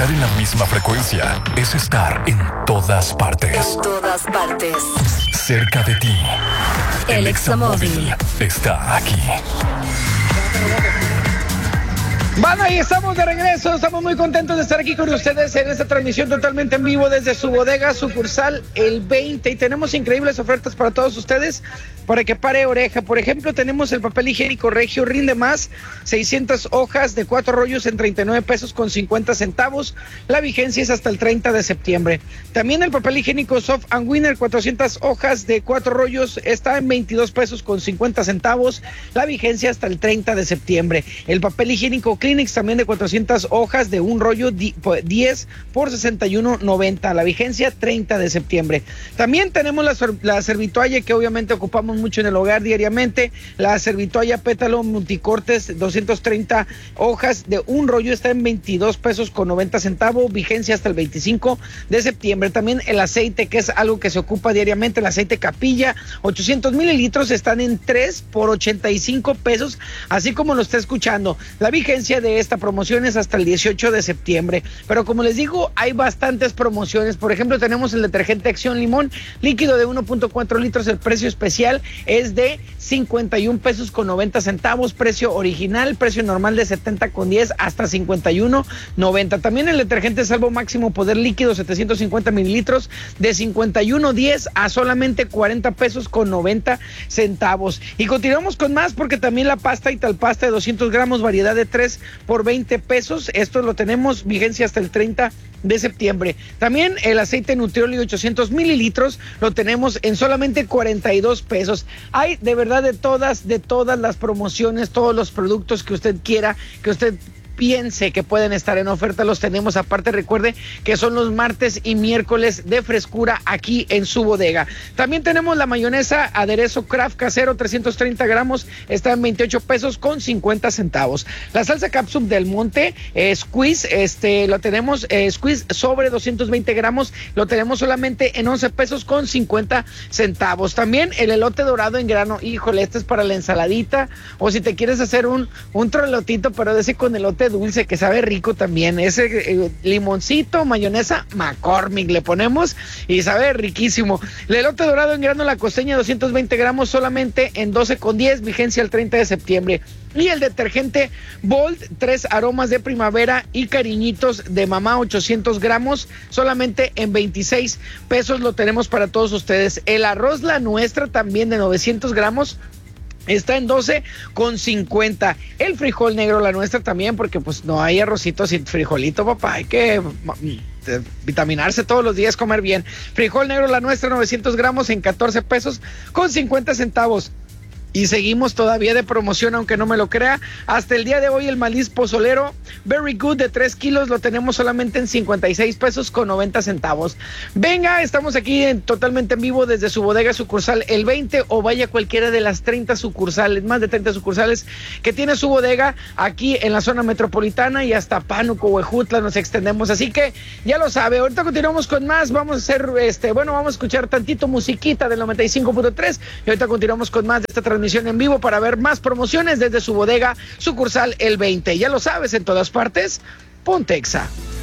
Estar en la misma frecuencia es estar en todas partes. En todas partes. Cerca de ti. El Examóvil está aquí. Bueno, ahí estamos de regreso, estamos muy contentos de estar aquí con ustedes en esta transmisión totalmente en vivo desde su bodega sucursal el 20 y tenemos increíbles ofertas para todos ustedes para que pare oreja. Por ejemplo, tenemos el papel higiénico Regio Rinde Más, 600 hojas de 4 rollos en 39 pesos con 50 centavos. La vigencia es hasta el 30 de septiembre. También el papel higiénico Soft and Winner, 400 hojas de 4 rollos, está en 22 pesos con 50 centavos. La vigencia hasta el 30 de septiembre. El papel higiénico Kleenex también de 400 hojas de un rollo 10 por 61.90. La vigencia 30 de septiembre. También tenemos la servitoalla que obviamente ocupamos mucho en el hogar diariamente. La servitoalla pétalo multicortes 230 hojas de un rollo está en 22 pesos con 90 centavos. Vigencia hasta el 25 de septiembre. También el aceite, que es algo que se ocupa diariamente, el aceite Capilla, 800 mililitros están en 3 por 85 pesos, así como lo está escuchando. La vigencia de esta promoción es hasta el 18 de septiembre, pero como les digo, hay bastantes promociones. Por ejemplo, tenemos el detergente Acción Limón líquido de 1.4 litros, el precio especial es de 51 pesos con 90 centavos, precio original, precio normal de 70.10 hasta 51.90. También el detergente Salvo Máximo Poder líquido 750 mililitros de 51.10 a solamente 40 pesos con 90 centavos. Y continuamos con más porque también la pasta Italpasta de 200 gramos, variedad de 3 por 20 pesos. Esto lo tenemos vigencia hasta el 30 de septiembre. También el aceite Nutrioli 800 mililitros lo tenemos en solamente 42 pesos. Hay de verdad de todas las promociones, todos los productos que usted quiera, que usted piense que pueden estar en oferta, los tenemos. Aparte, recuerde que son los martes y miércoles de frescura aquí en su bodega. También tenemos la mayonesa aderezo Kraft casero 330 gramos, está en 28 pesos con 50 centavos. La salsa Capsule del Monte Squeeze, lo tenemos, Squeeze sobre 220 gramos, lo tenemos solamente en 11 pesos con 50 centavos. También el elote dorado en grano, híjole, este es para la ensaladita, o si te quieres hacer un trolotito, pero de ese con elote dulce que sabe rico también, ese limoncito, mayonesa McCormick le ponemos y sabe riquísimo. El elote dorado en grano La Costeña 220 gramos solamente en 12.10, vigencia el 30 de septiembre. Y el detergente Bold 3 aromas de primavera y cariñitos de mamá 800 gramos solamente en 26 pesos lo tenemos para todos ustedes. El arroz La Nuestra también de 900 gramos está en 12.50. El frijol negro La Nuestra también, porque pues no hay arrocito sin frijolito, papá. Hay que vitaminarse todos los días, comer bien. Frijol negro La Nuestra 900 gramos en 14 pesos con 50 centavos. Y seguimos todavía de promoción, aunque no me lo crea. Hasta el día de hoy el maíz pozolero Very Good de 3 kilos lo tenemos solamente en 56 pesos con 90 centavos. Venga, estamos aquí totalmente en vivo desde su bodega sucursal el 20 o vaya a cualquiera de las 30 sucursales, más de 30 sucursales que tiene su bodega aquí en la zona metropolitana y hasta Pánuco, Huejutla nos extendemos. Así que ya lo sabe, ahorita continuamos con más. Vamos a hacer, vamos a escuchar tantito musiquita del 95.3 y ahorita continuamos con más de esta transmisión en vivo para ver más promociones desde su bodega sucursal el 20. Ya lo sabes, en todas partes, ponte Exa.